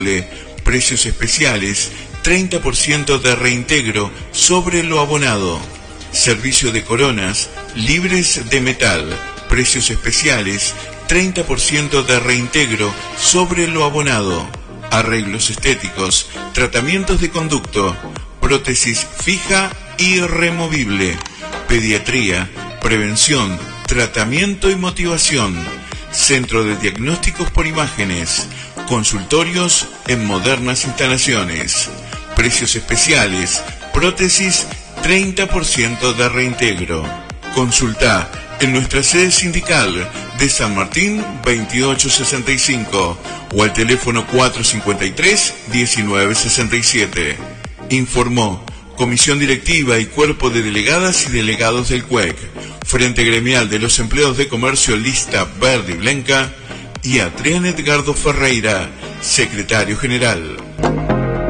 Precios especiales, 30% de reintegro sobre lo abonado. Servicio de coronas libres de metal. Precios especiales, 30% de reintegro sobre lo abonado. Arreglos estéticos, tratamientos de conducto, prótesis fija y removible, pediatría, prevención, tratamiento y motivación, centro de diagnósticos por imágenes, consultorios en modernas instalaciones, precios especiales, prótesis 30% de reintegro. Consulta en nuestra sede sindical de San Martín 2865 o al teléfono 453-1967. Informó Comisión Directiva y Cuerpo de Delegadas y Delegados del CUEC, Frente Gremial de los Empleados de Comercio Lista Verde y Blanca, y Adrián Edgardo Ferreira, Secretario General.